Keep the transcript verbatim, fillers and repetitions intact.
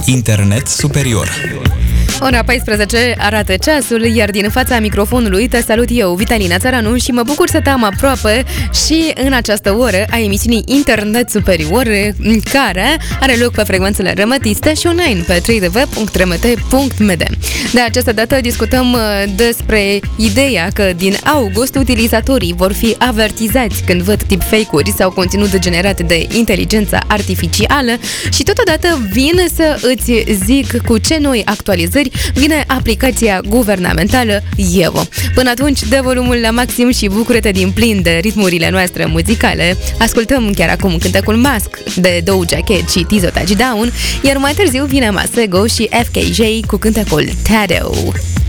Internet superior. Ora paisprezece arată ceasul, iar din fața microfonului te salut eu, Vitalina Țăranu, și mă bucur să te am aproape și în această oră a emisiunii Internet Superior, care are loc pe frecvențele rămătiste și online pe w w w punct r m t punct m d. De această dată discutăm despre ideea că din august utilizatorii vor fi avertizați când văd deepfake-uri sau conținut generat de inteligența artificială și totodată vin să îți zic cu ce noi actualizări vine aplicația guvernamentală Evo. Până atunci, dă volumul la maxim și bucură-te din plin de ritmurile noastre muzicale. Ascultăm chiar acum cântecul Mask de Doja Cat și Tizo Touchdown, iar mai târziu vine Masego și F K J cu cântecul Tattoo.